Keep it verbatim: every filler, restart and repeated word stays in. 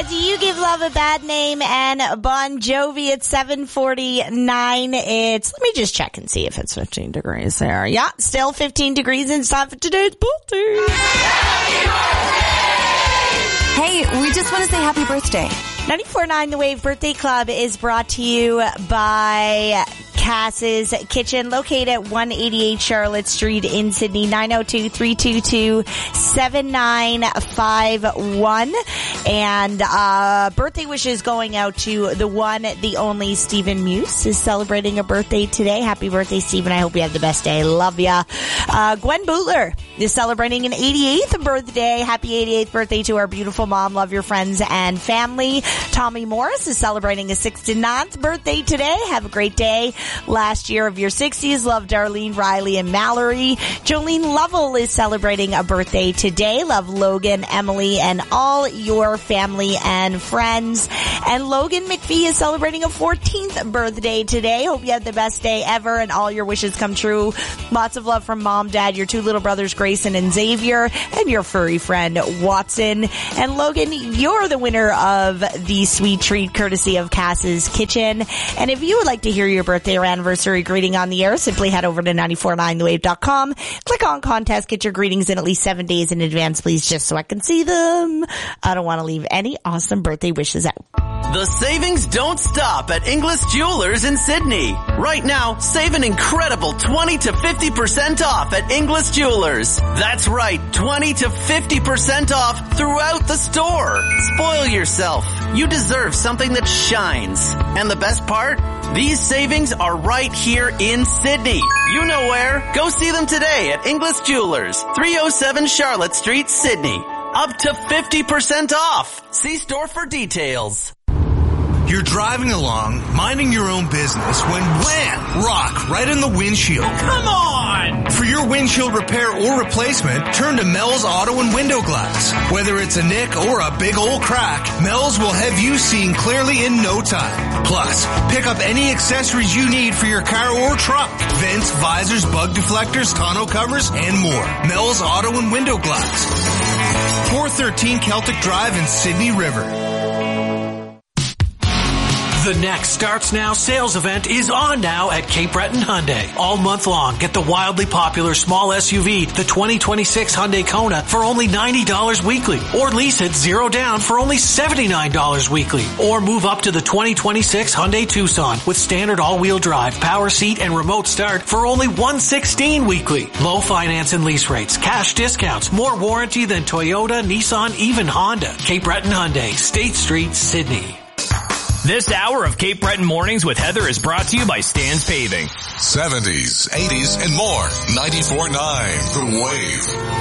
Do You Give Love a Bad Name and Bon Jovi at seven forty-nine. It's, let me just check and see if it's fifteen degrees there. Yeah, still fifteen degrees and it's time for today's birthday. Hey, we just want to say happy birthday. ninety-four point nine The Wave Birthday Club is brought to you by Cass's Kitchen, located at one eighty-eight Charlotte Street in Sydney, nine oh two, three two two, seven nine five one. And uh birthday wishes going out to the one, the only Stephen Muse is celebrating a birthday today. Happy birthday, Stephen. I hope you have the best day. Love ya. Uh Gwen Bootler is celebrating an eighty-eighth birthday. Happy eighty-eighth birthday to our beautiful mom. Love your friends and family. Tommy Morris is celebrating his sixty-ninth birthday today. Have a great day. Last year of your sixties. Love Darlene, Riley, and Mallory. Jolene Lovell is celebrating a birthday today. Love Logan, Emily, and all your family and friends. And Logan McPhee is celebrating a fourteenth birthday today. Hope you have the best day ever and all your wishes come true. Lots of love from Mom, Dad, your two little brothers, Grayson and Xavier, and your furry friend, Watson. And Logan, you're the winner of the sweet treat courtesy of Cass's Kitchen. And if you would like to hear your birthday or anniversary greeting on the air, simply head over to nine four nine the wave dot com. Click on contest, get your greetings in at least seven days in advance, please, just so I can see them. I don't want to leave any awesome birthday wishes out. The savings don't stop at Inglis Jewelers in Sydney. Right now, save an incredible twenty to fifty percent off at Inglis Jewelers. That's right, twenty to fifty percent off throughout the store. Spoil yourself. You deserve something that shines. And the best part? These savings are right here in Sydney. You know where. Go see them today at Inglis Jewelers, three oh seven Charlotte Street, Sydney. Up to fifty percent off. See store for details. You're driving along, minding your own business, when wham! Rock right in the windshield. Come on! For your windshield repair or replacement, turn to Mel's Auto and Window Glass. Whether it's a nick or a big old crack, Mel's will have you seeing clearly in no time. Plus, pick up any accessories you need for your car or truck. Vents, visors, bug deflectors, tonneau covers, and more. Mel's Auto and Window Glass. four thirteen Celtic Drive in Sydney River. The next Starts Now sales event is on now at Cape Breton Hyundai. All month long, get the wildly popular small S U V, the twenty twenty-six Hyundai Kona, for only ninety dollars weekly. Or lease it zero down for only seventy-nine dollars weekly. Or move up to the twenty twenty-six Hyundai Tucson with standard all-wheel drive, power seat, and remote start for only one hundred sixteen dollars weekly. Low finance and lease rates, cash discounts, more warranty than Toyota, Nissan, even Honda. Cape Breton Hyundai, State Street, Sydney. This hour of Cape Breton Mornings with Heather is brought to you by Stan's Paving. seventies, eighties, and more. ninety-four point nine The Wave.